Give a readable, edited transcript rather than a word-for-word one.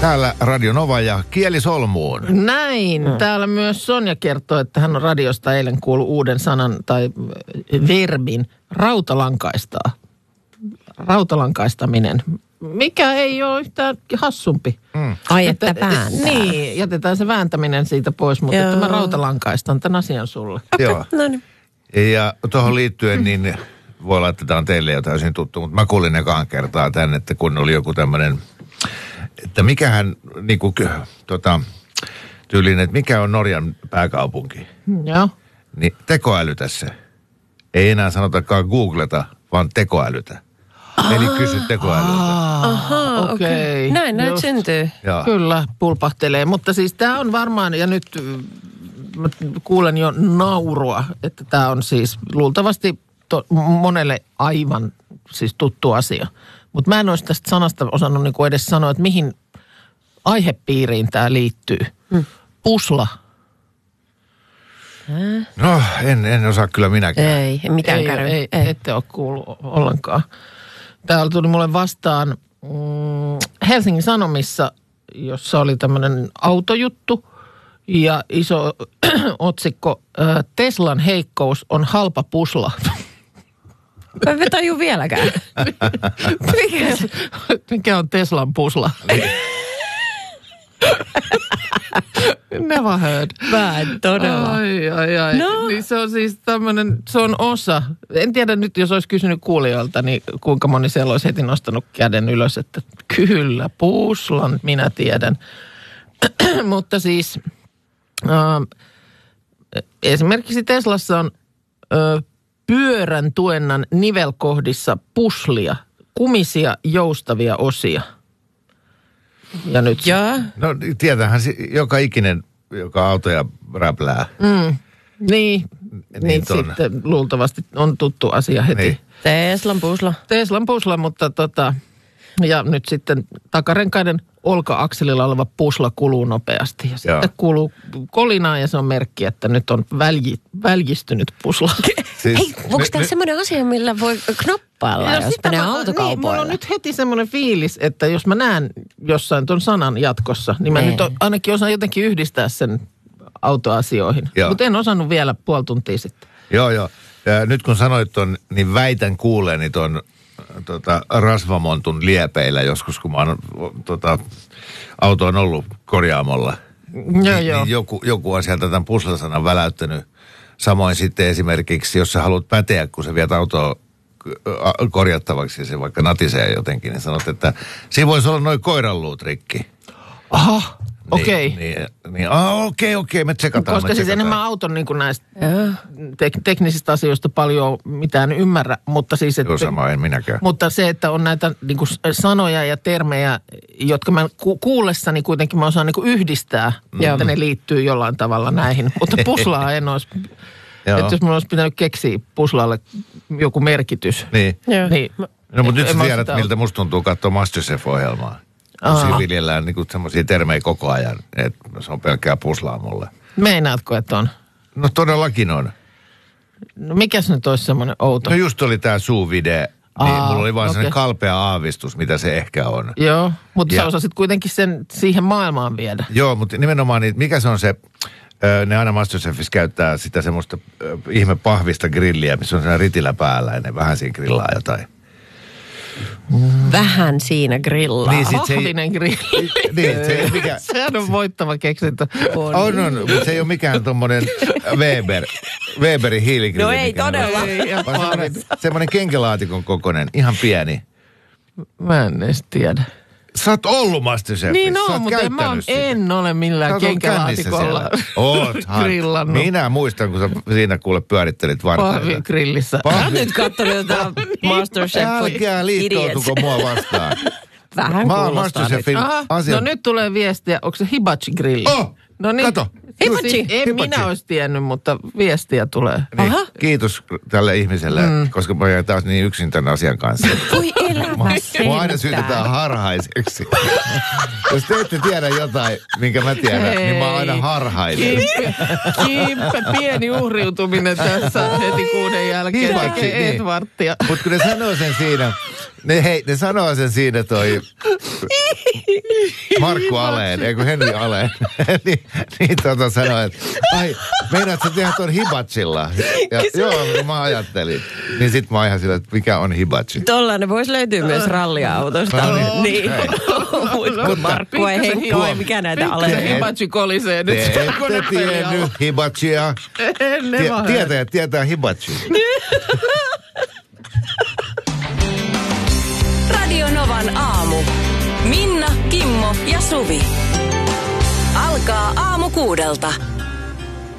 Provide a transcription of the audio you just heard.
Täällä Radio Nova ja Kieli solmuun. Näin. Täällä myös Sonja kertoo, että hän on radiosta eilen kuullut uuden sanan tai verbin rautalankaistaa. Rautalankaistaminen. Mikä ei ole yhtään hassumpi. Ai, että vääntää. Niin, jätetään se vääntäminen siitä pois, mutta että mä rautalankaistan tämän asian sulle. Joo. No niin. Ja tuohon liittyen, niin voi olla, että tämä on teille jo täysin tuttu, mutta mä kuulin ekaan kertaa tämän, että kun oli joku tämmöinen, että mikähän niinku, tyylinen, että mikä on Norjan pääkaupunki. Joo. Niin tekoälytä se. Ei enää sanotakaan googleta, vaan tekoälytä. Eli kysy tekoälyltä. Ahaa, okei. Näin syntyy. Joo. Kyllä, pulpahtelee. Mutta siis tämä on varmaan, ja nyt mä kuulen jo naurua, että tämä on siis luultavasti monelle aivan siis tuttu asia. Mutta mä en olisi tästä sanasta osannut niinku edes sanoa, että mihin aihepiiriin tämä liittyy. Pusla. No, en osaa kyllä minäkään. Ei mitään Ei, ette ole kuullut ollenkaan. Täällä tuli mulle vastaan Helsingin Sanomissa, jossa oli tämmöinen autojuttu ja iso otsikko, Teslan heikkous on halpa pusla. Mä en taju vieläkään. Mikä on Teslan pusla? Never heard. Vähän todella. Ai. No. Niin se on siis tämmöinen, se on osa. En tiedä nyt, jos olisi kysynyt kuulijoilta, niin kuinka moni siellä olisi heti nostanut käden ylös, että kyllä, puslan, minä tiedän. Mutta siis esimerkiksi Teslassa on pyörän tuennan nivelkohdissa puslia, kumisia joustavia osia. Ja nyt No tietäähän joka ikinen, joka autoja räplää. Niin sitten luultavasti on tuttu asia heti. Niin. Teslan pusla, mutta ja nyt sitten takarenkaiden olka-akselilla oleva pusla kuluu nopeasti. Ja sitten kuuluu kolinaa ja se on merkki, että nyt on väljistynyt pusla. Siis, hei, onko tämä semmoinen asia, millä voi knoppailla, jos menee autokaupoille? Niin, mulla on nyt heti semmoinen fiilis, että jos mä näen jossain ton sanan jatkossa, niin mä nyt ainakin osaan jotenkin yhdistää sen autoasioihin. Mutta en osannut vielä puoli tuntia sitten. Joo. Ja nyt kun sanoit ton, niin väitän kuuleeni ton rasvamontun liepeillä joskus, kun mä oon auto on ollut korjaamolla. Niin joku on sieltä tämän puslasanan väläyttänyt. Samoin sitten esimerkiksi, jos sä haluat päteä, kun sä viet autoa korjattavaksi ja se vaikka natisee jotenkin, niin sanot, että siinä voisi olla noin koiranluutrikki. Aha, okei. Okei, me tsekataan. Koska siis enemmän auton niin kuin näistä teknisistä asioista paljon mitään ymmärrä, mutta siis... Joo, sama en minäkään. Mutta se, että on näitä niin kuin sanoja ja termejä, jotka mä kuullessani kuitenkin mä osaan niin kuin yhdistää, että ne liittyy jollain tavalla näihin. Mutta puslaa en olisi... Että jos mulla olisi pitänyt keksiä puslalle joku merkitys. Niin. No mutta nyt sä tiedät, miltä musta tuntuu katsoa MasterChef-ohjelmaa. Siinä viljellään niinku semmoisia termejä koko ajan, että se on pelkkää puslaa mulle. Meinaatko, että on? No todellakin on. No mikäs nyt olisi semmoinen outo? No just oli tää suu-video, niin mulla oli vaan sellainen kalpea aavistus, mitä se ehkä on. Joo, mutta sä osasit kuitenkin sen siihen maailmaan viedä. Joo, mutta nimenomaan niin, mikä se on se... Ne aina MasterChefissa käyttää sitä semmoista ihme pahvista grilliä, missä on sellainen ritilä päällä ja ne vähän siinä grillaa jotain. Vähän siinä grillaa. Niin, pahvinen grilli. Niin, se ei ole mikään... Sehän on voittava keksintö. On, mutta se ei ole mikään tommonen Weberin hiiligrilli. No ei todella. Semmoinen kenkelaatikon kokoinen, ihan pieni. Mä en edes tiedä. Sä oot ollut MasterChefissa. Niin on, mutta en ole millään kenkälaatikolla grillannut. Minä muistan, kun sä siinä kuule pyörittelit vartailla. Pahvin grillissä. Mä oon nyt kattonut jotain MasterChef. Älkää liittoutuko mua vastaan. Vähän kuulostaa nyt. No nyt tulee viestiä, onko se hibachi grilli? No niin. Kato. Hibachi. En minä olisi tiennyt, mutta viestiä tulee. Niin, kiitos tälle ihmiselle, koska mä jäin taas niin yksin tämän asian kanssa. Voi elämä sentään. Mua aina syytetään harhaiseksi. Jos te ette tiedä jotain, minkä mä tiedän, niin mä oon aina harhainen. Pieni uhriutuminen tässä heti 6 jälkeen. Hibachi, tekee Edwardtia. Mutta kun ne sanoo sen siinä, Ne sanoo sen siinä toi Markku Aleen, eikö Henri Aleen. niin sanoo, että ai, meinaat sä tehdä tuon hibachilla? Ja, joo, mä ajattelin. Niin sit mä oon ihan sillä, että mikä on hibachi. Tollainen voisi löytyä myös ralliautosta. Niin. Markku ei Henkka vai mikä näitä Aleen. Hibachi kolisee nyt. Te ette tiennyt hibachia. Tietäjät tietää hibachi. Radio Novan aamu. Minna, Kimmo ja Suvi. Alkaa aamu 6:00.